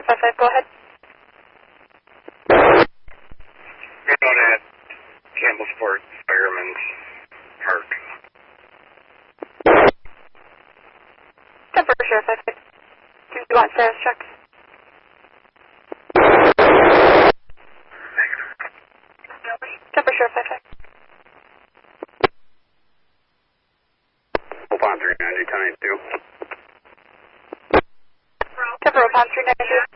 55, go ahead. We're out at Campbellsport Fireman's Park. Temper Sheriff 55. Do you want status check? Temper Sheriff 55. Upon 390, 1082. Temper upon 392.